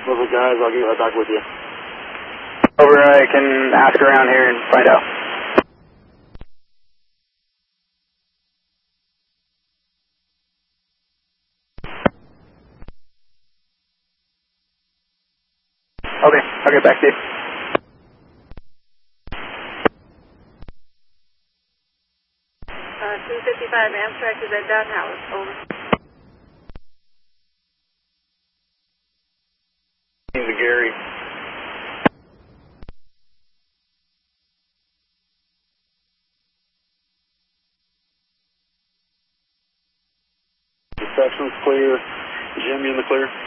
Those guys, I'll get right back with you. Over, I can ask around here and find out. Okay, I'll get back to you. 255 Amtrak is at Dot House. Over. To Gary. The section's clear. Jimmy in the clear.